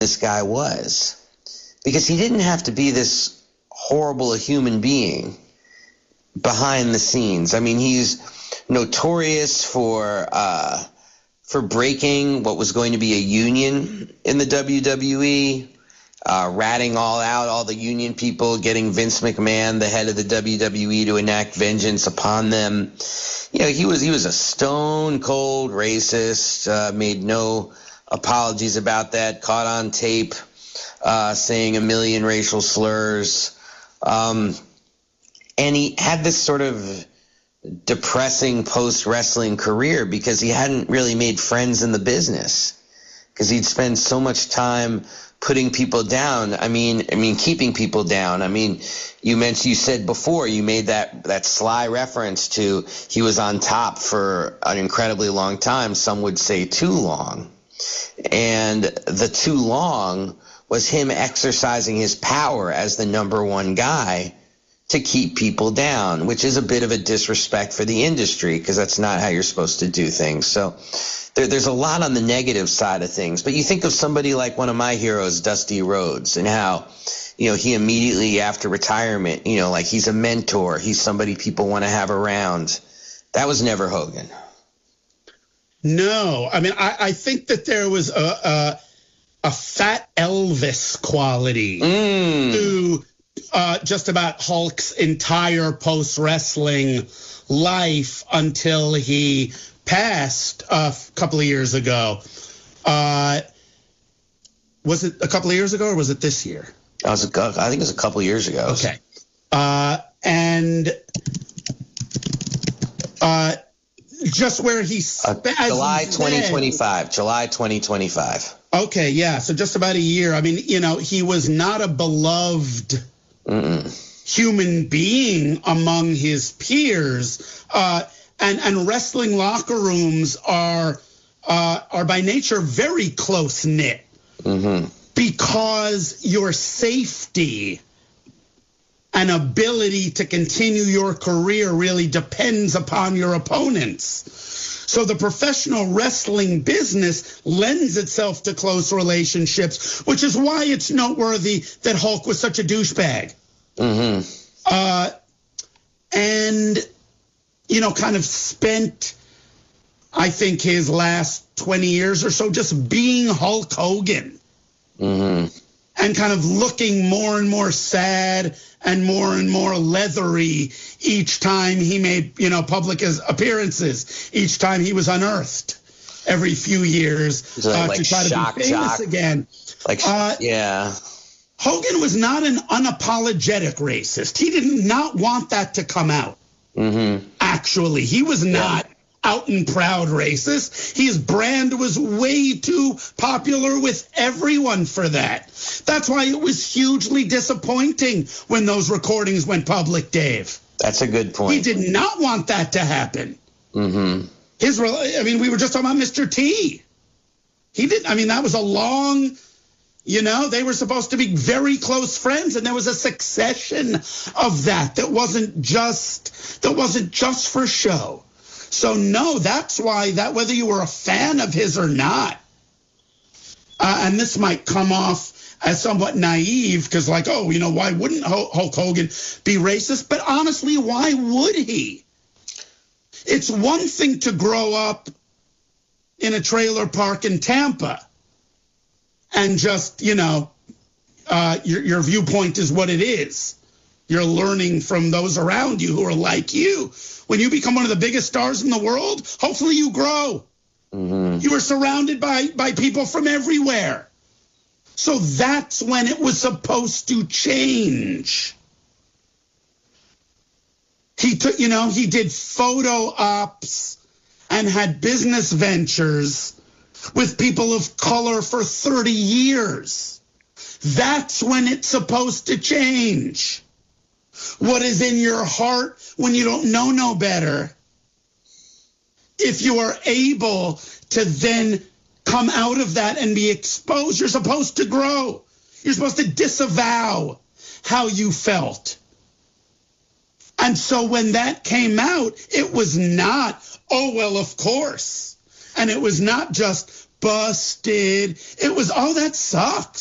this guy was, because he didn't have to be this horrible a human being behind the scenes. I mean, he's notorious for breaking what was going to be a union in the WWE, ratting all the union people, getting Vince McMahon, the head of the WWE, to enact vengeance upon them. You know, he was a stone cold racist, made no apologies about that, caught on tape saying a million racial slurs. And he had this sort of depressing post-wrestling career because he hadn't really made friends in the business, because he'd spend so much time putting people down. I mean, keeping people down. I mean, you said before, you made that sly reference to he was on top for an incredibly long time. Some would say too long. And the too long was him exercising his power as the number one guy to keep people down, which is a bit of a disrespect for the industry, because that's not how you're supposed to do things. So there's a lot on the negative side of things. But you think of somebody like one of my heroes, Dusty Rhodes, and how, you know, he immediately after retirement, you know, like he's a mentor. He's somebody people want to have around. That was never Hogan. No, I mean, I think that there was a fat Elvis quality to just about Hulk's entire post-wrestling life until he passed a couple of years ago. Was it a couple of years ago, or was it this year? I think it was a couple of years ago. Okay. Just where he July 2025. Okay, yeah. So just about a year. I mean, you know, he was not a beloved human being among his peers. And wrestling locker rooms are by nature very close knit, because your safety and ability to continue your career really depends upon your opponents. So the professional wrestling business lends itself to close relationships, which is why it's noteworthy that Hulk was such a douchebag. And, you know, kind of spent, I think, his last 20 years or so just being Hulk Hogan. And kind of looking more and more sad and more leathery each time he made, you know, public appearances, each time he was unearthed every few years to try to be famous again. Hogan was not an unapologetic racist. He did not want that to come out. Actually, he was not out and proud racist. His brand was way too popular with everyone for that. That's why it was hugely disappointing when those recordings went public, Dave. That's a good point. He did not want that to happen. We were just talking about Mr. T. He didn't. I mean, that was a long, you know, they were supposed to be very close friends, and there was a succession of that wasn't just for show. So no, that's why that, whether you were a fan of his or not, and this might come off as somewhat naive, because like, oh, you know, why wouldn't Hulk Hogan be racist? But honestly, why would he? It's one thing to grow up in a trailer park in Tampa and just, you know, your viewpoint is what it is. You're learning from those around you who are like you. When you become one of the biggest stars in the world, hopefully you grow. You are surrounded by people from everywhere. So that's when it was supposed to change. He did photo ops and had business ventures with people of color for 30 years. That's when it's supposed to change. What is in your heart when you don't know no better? If you are able to then come out of that and be exposed, you're supposed to grow. You're supposed to disavow how you felt. And so when that came out, it was not, oh, well, of course. And it was not just busted. It was all that sucks.